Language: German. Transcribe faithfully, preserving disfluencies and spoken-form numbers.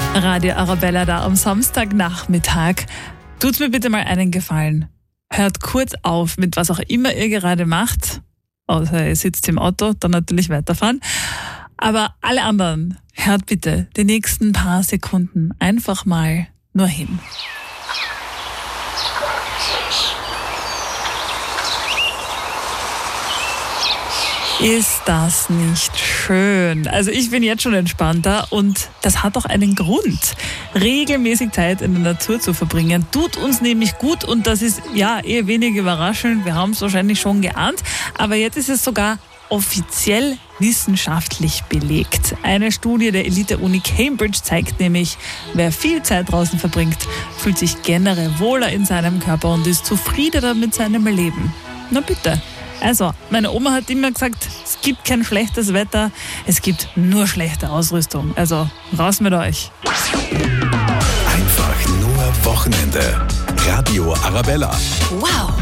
Radio Arabella da am Samstagnachmittag. Tut's mir bitte mal einen Gefallen. Hört kurz auf mit was auch immer ihr gerade macht. Außer ihr sitzt im Auto, dann natürlich weiterfahren. Aber alle anderen, hört bitte die nächsten paar Sekunden einfach mal nur hin. Ist das nicht schön? Also ich bin jetzt schon entspannter und das hat auch einen Grund. Regelmäßig Zeit in der Natur zu verbringen, tut uns nämlich gut und das ist ja eher wenig überraschend. Wir haben es wahrscheinlich schon geahnt, aber jetzt ist es sogar offiziell wissenschaftlich belegt. Eine Studie der Elite-Uni Cambridge zeigt nämlich, wer viel Zeit draußen verbringt, fühlt sich generell wohler in seinem Körper und ist zufriedener mit seinem Leben. Na bitte. Also, meine Oma hat immer gesagt, es gibt kein schlechtes Wetter, es gibt nur schlechte Ausrüstung. Also, raus mit euch. Einfach nur Wochenende. Radio Arabella. Wow.